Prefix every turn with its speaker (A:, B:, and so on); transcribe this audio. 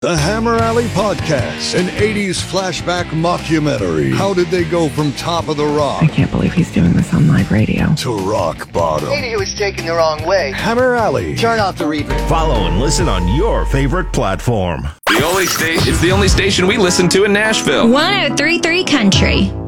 A: The Hammer Alley Podcast, an 80s flashback mockumentary. How did they go from top of the rock?
B: I can't believe he's doing this on live radio.
A: To rock bottom.
C: Maybe he was taken the wrong way.
A: Hammer Alley.
C: Turn off the reverb.
D: Follow and listen on your favorite platform.
E: It's the only station we listen to in Nashville.
F: 103.3 Country.